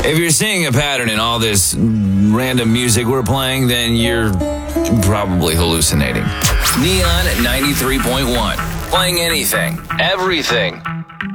If you're seeing a pattern in all this random music we're playing, then you're probably hallucinating. Neon at 93.1. Playing anything, everything.